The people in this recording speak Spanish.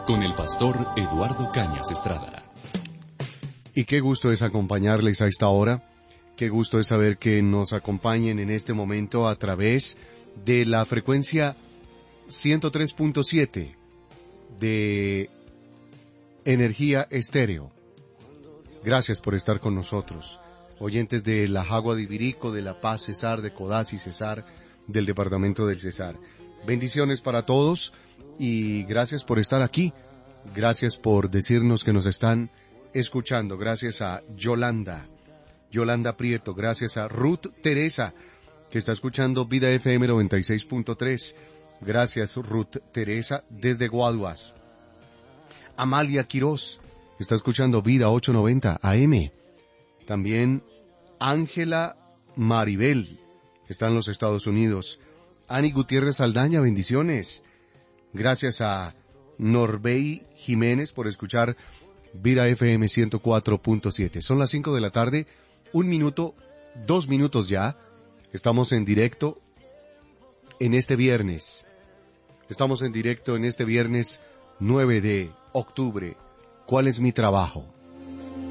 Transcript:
con el pastor Eduardo Cañas Estrada. Y qué gusto es acompañarles a esta hora, qué gusto es saber que nos acompañen en este momento a través de la frecuencia 103.7 de Energía Estéreo. Gracias por estar con nosotros, oyentes de La Jagua de Ibirico, de La Paz Cesar, de Codazzi Cesar, del departamento del Cesar. Bendiciones para todos y gracias por estar aquí, gracias por decirnos que nos están escuchando, gracias a Yolanda Prieto, gracias a Ruth Teresa, que está escuchando Vida FM 96.3, gracias Ruth Teresa desde Guaduas. Amalia Quiroz, está escuchando Vida 890 AM. También Ángela Maribel, que está en los Estados Unidos. Ani Gutiérrez Saldaña, bendiciones. Gracias a Norbey Jiménez por escuchar Vida FM 104.7. Son las 5 de la tarde, 1 minuto, 2 minutos ya. Estamos en directo en este viernes. Estamos en directo en este viernes 9 de octubre. ¿Cuál es mi trabajo?